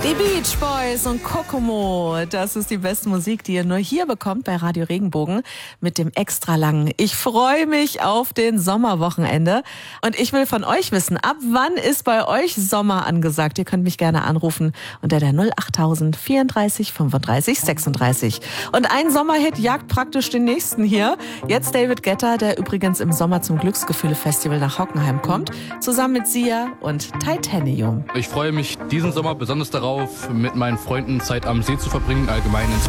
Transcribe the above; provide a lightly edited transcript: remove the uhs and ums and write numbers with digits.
Die Beach Boys und Kokomo, das ist die beste Musik, die ihr nur hier bekommt bei Radio Regenbogen mit dem Extralangen. Ich freue mich auf den Sommerwochenende und ich will von euch wissen, ab wann ist bei euch Sommer angesagt? Ihr könnt mich gerne anrufen unter der 08000 34 35 36. Und ein Sommerhit jagt praktisch den nächsten hier. Jetzt David Guetta, der übrigens im Sommer zum Glücksgefühle-Festival nach Hockenheim kommt, zusammen mit Sia und Titanium. Ich freue mich diesen Sommer besonders darauf, mit meinen Freunden Zeit am See zu verbringen, allgemein in